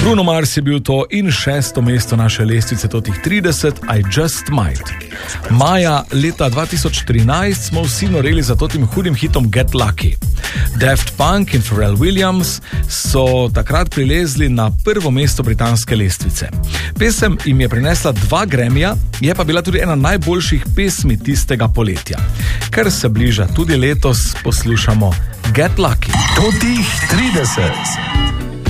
Bruno Mars je bil to in 6. mesto naše lestvice totih 30, I Just Might. Maja leta 2013 smo vsi noreli za totim hudim hitom Get Lucky. Daft Punk in Pharrell Williams so takrat prilezli na prvo mesto britanske lestvice. Pesem jim je prinesla 2 Grammyja, je pa bila tudi ena najboljših pesmi tistega poletja. Ker se bliža tudi letos, poslušamo Get Lucky. Totih 30.